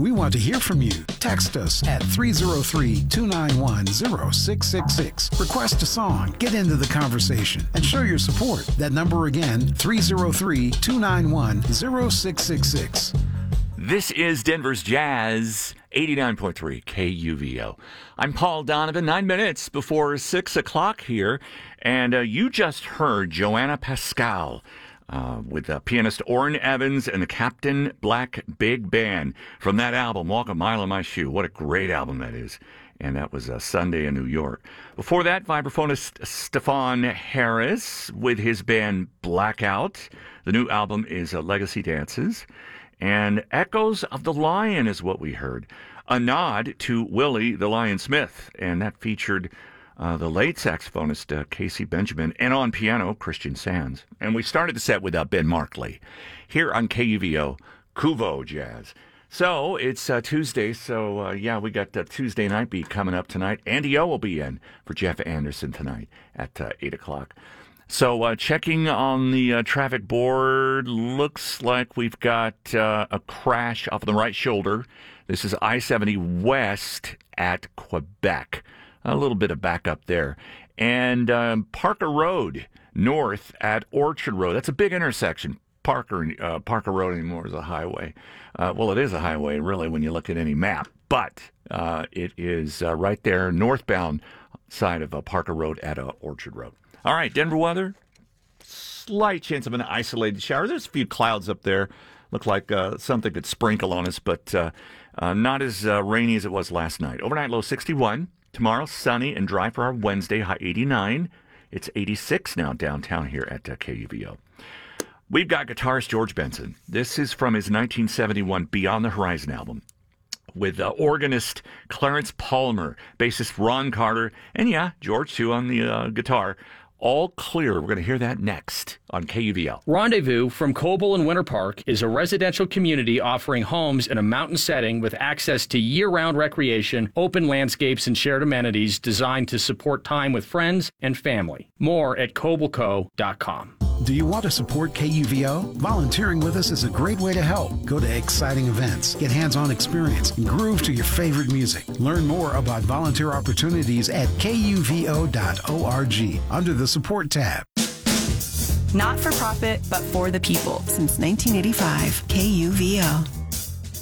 We want to hear from you. Text us at 303-291-0666. Request a song, get into the conversation, and show your support. That number again, 303-291-0666. This is Denver's Jazz, 89.3 KUVO. I'm Paul Donovan, 9 minutes before 6 o'clock here, and you just heard Joanna Pascal with pianist Orrin Evans and the Captain Black Big Band from that album, Walk a Mile in My Shoe. What a great album that is. And that was Sunday in New York. Before that, vibraphonist Stefan Harris with his band Blackout. The new album is Legacy Dances. And Echoes of the Lion is what we heard. A nod to Willie the Lion Smith. And that featured the late saxophonist Casey Benjamin, and on piano, Christian Sands. And we started the set with Ben Markley here on KUVO, Kuvo Jazz. So it's Tuesday, so we got Tuesday Night Beat coming up tonight. Andy O will be in for Jeff Anderson tonight at 8 o'clock. So checking on the traffic board, looks like we've got a crash off of the right shoulder. This is I-70 West at Quebec. A little bit of backup there. And Parker Road north at Orchard Road. That's a big intersection. Parker Road anymore is a highway. Well, it is a highway, really, when you look at any map. But it is right there, northbound side of Parker Road at Orchard Road. All right, Denver weather. Slight chance of an isolated shower. There's a few clouds up there. Look like something could sprinkle on us, but not as rainy as it was last night. Overnight low 61. Tomorrow, sunny and dry for our Wednesday, high 89. It's 86 now downtown here at KUVO. We've got guitarist George Benson. This is from his 1971 Beyond the Horizon album with organist Clarence Palmer, bassist Ron Carter, and George too on the guitar. All clear. We're going to hear that next on KUVL. Rendezvous from Coble and Winter Park is a residential community offering homes in a mountain setting with access to year-round recreation, open landscapes, and shared amenities designed to support time with friends and family. More at cobleco.com. Do you want to support KUVO? Volunteering with us is a great way to help. Go to exciting events, get hands-on experience, and groove to your favorite music. Learn more about volunteer opportunities at kuvo.org under the Support tab. Not for profit, but for the people. Since 1985, KUVO.